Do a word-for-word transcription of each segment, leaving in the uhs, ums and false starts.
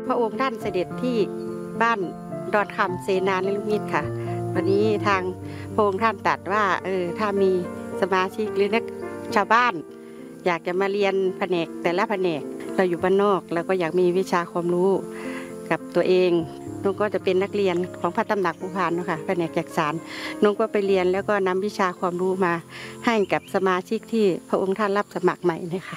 ระองค์ท่านเสด็จที่บ้านดอนคำเสนานิมิตค่ะวันนี้ทางพระองค์ท่านตรัสว่าเออถ้ามีสมาชิกหรือนักชาวบ้านอยากจะมาเรียนแผนกแต่ละแผนกเราอยู่บ้านนอกเราก็อยากมีวิชาความรู้กับตัวเองน้องก็จะเป็นนักเรียนของพระตำหนักภูพานนะคะแผนกจักสานน้องก็ไปเรียนแล้วก็นำวิชาความรู้มาให้กับสมาชิกที่พระองค์ท่านรับสมัครใหม่นะคะ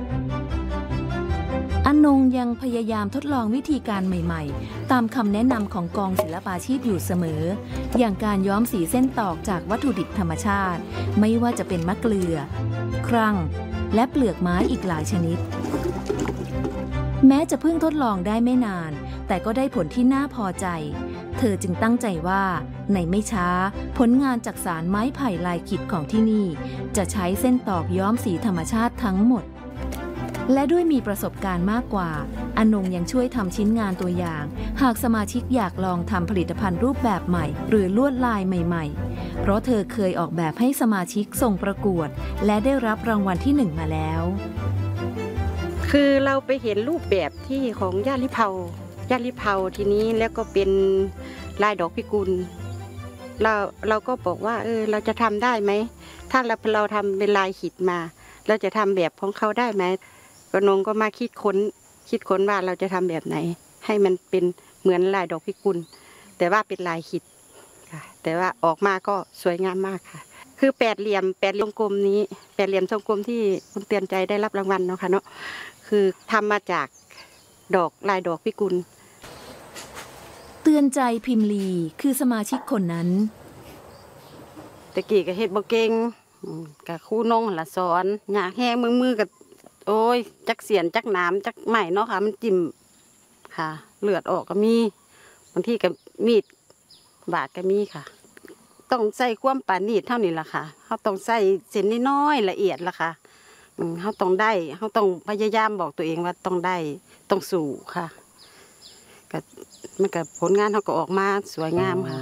อนงยังพยายามทดลองวิธีการใหม่ๆตามคำแนะนำของกองศิลปาชีพอยู่เสมออย่างการย้อมสีเส้นตอกจากวัตถุดิบธรรมชาติไม่ว่าจะเป็นมะเกลือครั่งและเปลือกไม้อีกหลายชนิดแม้จะเพิ่งทดลองได้ไม่นานแต่ก็ได้ผลที่น่าพอใจเธอจึงตั้งใจว่าในไม่ช้าผลงานจักสานไม้ไผ่ลายขีดของที่นี่จะใช้เส้นตอกย้อมสีธรรมชาติทั้งหมดและด้วยมีประสบการณ์มากกว่าอนงยังช่วยทำชิ้นงานตัวอย่างหากสมาชิกอยากลองทำผลิตภัณฑ์รูปแบบใหม่หรือลวดลายใหม่ๆเพราะเธอเคยออกแบบให้สมาชิกส่งประกวดและได้รับรางวัลที่หนึ่งมาแล้วคือเราไปเห็นรูปแบบที่ของย่าลิเผาย่าลิเผาทีนี้แล้วก็เป็นลายดอกพิกุลเราเราก็บอกว่าเออเราจะทำได้ไหมถ้าเราเราทำเป็นลายขีดมาเราจะทำแบบของเขาได้ไหมก็นงก็มาคิดค้นคิดค้นว่าเราจะทำแบบไหนให้มันเป็นเหมือนลายดอกพิกุลแต่ว่าเป็นลายขีดค่ะแต่ว่าออกมาก็สวยงามมากค่ะคือแปดเหลี่ยมแปดเหลี่ยมกลมนี้แปดเหลี่ยมทรงกลมที่คุณเตือนใจได้รับรางวัลเนาะค่ะเนาะคือทำมาจากดอกลายดอกพิกุลเตือนใจพิมลีคือสมาชิกคนนั้นตะกี้ก็เฮ็ดบ่เก่งกับครูนงละสอนหยาแห้งมือมือกับโอ้ยจักเสียนจักน้ำจักไหมเนาะค่ะมันจิ้มค่ะเลือดออกก็มีบางทีกับมีดบาดก็มีค่ะต้องใส่ความปานีตเท่านี้ล่ะค่ะเขาต้องใส่เส้นน้อยๆละเอียดล่ะค่ะเขาต้องได้เขาต้องพยายามบอกตัวเองว่าต้องได้ต้องสู่ค่ะก็มันกับผลงานเขาก็ออกมาสวยงามค่ะ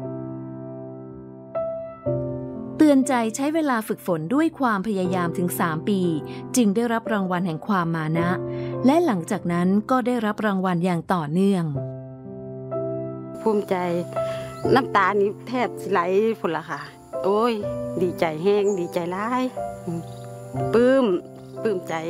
เตือนใจใช้เวลาฝึกฝนด้วยความพยายามถึงสามปีจึงได้รับรางวัลแห่งความมานะและหลังจากนั้นก็ได้รับรางวัลอย่างต่อเนื่องภูมิใจน้ำตานี้แทบสิไหลพุ่นละค่ะโอ้ยดีใจแห้งดีใจร้ายปลื้มปลื้มใจ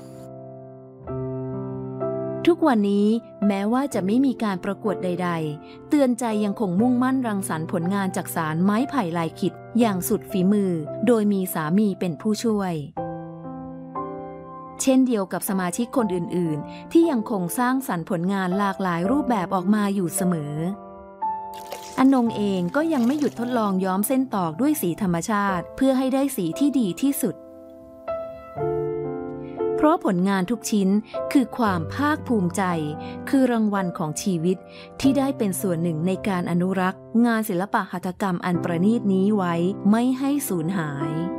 ทุกวันนี้แม้ว่าจะไม่มีการประกวดใดๆเตือนใจยังคงมุ่งมั่นรังสรรค์ผลงานจักสานไม้ไผ่ลายขิดอย่างสุดฝีมือโดยมีสามีเป็นผู้ช่วยเช่นเดียวกับสมาชิกคนอื่นๆที่ยังคงสร้างสรรค์ผลงานหลากหลายรูปแบบออกมาอยู่เสมออนงเองก็ยังไม่หยุดทดลองย้อมเส้นตอกด้วยสีธรรมชาติเพื่อให้ได้สีที่ดีที่สุดเพราะผลงานทุกชิ้นคือความภาคภูมิใจคือรางวัลของชีวิตที่ได้เป็นส่วนหนึ่งในการอนุรักษ์งานศิลปะหัตถกรรมอันประณีตนี้ไว้ไม่ให้สูญหาย